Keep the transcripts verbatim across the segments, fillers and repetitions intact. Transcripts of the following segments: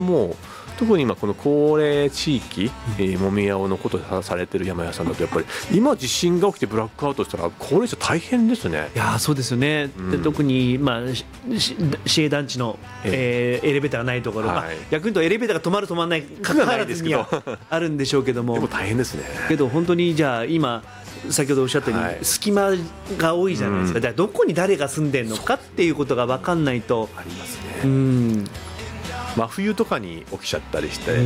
もう特に今この高齢地域、えー、もみやおのことをされてる山屋さんだとやっぱり今地震が起きてブラックアウトしたら高齢者大変ですね。 いやそうですよね、うん、で特に、まあ、市営団地の、えー、エレベーターがないところ、はい、逆に言うとエレベーターが止まる止まらないかかわらずにはあるんでしょうけどもでも大変ですね。 けど本当にじゃあ今先ほどおっしゃったように、はい、隙間が多いじゃないですか、うん、だからどこに誰が住んでるのかっていうことが分かんないとありますね。 うん真冬とかに起きちゃったりして、うん、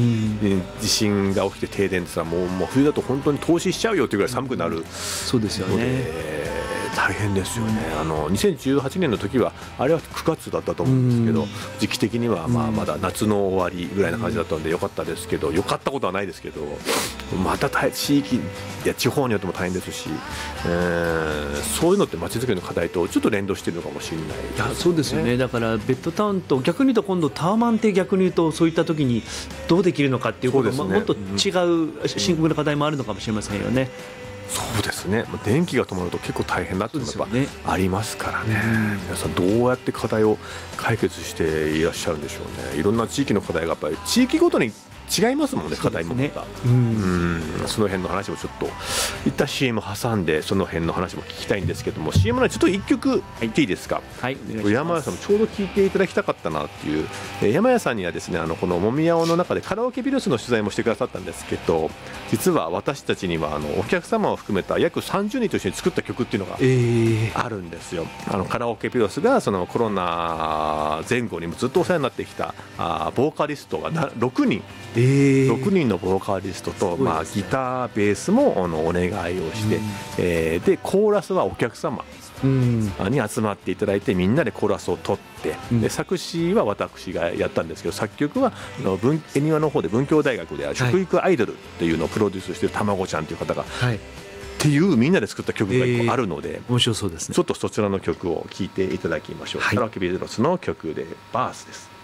地震が起きて停電ってさもう、もう冬だと本当に凍死しちゃうよっていうぐらい寒くなる、うん、 そうですよね。 大変ですよね、うん、あのにせんじゅうはちねんの時はあれはくがつだったと思うんですけど、うん、時期的にはまあまだ夏の終わりぐらいな感じだったので良かったですけど、良かったことはないですけどまた地域や地方によっても大変ですし、えー、そういうのって街づくりの課題とちょっと連動しているのかもしれないですね。 いやそうですよね。だからベッドタウンと逆に言うと今度タワマンって逆に言うとそういった時にどうできるのかっていうことが、ね、もっと違う深刻な課題もあるのかもしれませんよね。 そうですね。電気が止まると結構大変だっていうのがやっぱありますからね。皆さんどうやって課題を解決していらっしゃるんでしょうね。いろんな地域の課題がやっぱり地域ごとに違いますもんね、課題もまた、うん、その辺の話もちょっと一旦 シーエム 挟んでその辺の話も聞きたいんですけども シーエム のちょっといっきょく言っていいですか。 はい、 山屋さんもちょうど聞いていただきたかったなっていう、えー、山屋さんにはですねあのこのもみやおの中でカラオケビルスの取材もしてくださったんですけど実は私たちにはあのお客様を含めた約さんじゅうにんと一緒に作った曲っていうのがあるんですよ、えー、あのカラオケビルスがそのコロナ前後にもずっとお世話になってきたあボーカリストがなろくにんえー、ろくにんのボーカリストと、まあ、ギターベースもあのお願いをして、うんえー、でコーラスはお客様に集まっていただいてみんなでコーラスを取って、うん、で作詞は私がやったんですけど作曲は恵庭の方で文教大学である食育アイドルっていうのをプロデュースしているたまごちゃんという方が、はい、っていうみんなで作った曲がいっこあるので、 えー、面白そうですね。 ちょっとそちらの曲を聴いていただきましょう、はい、カラオケビルスの曲でバースです。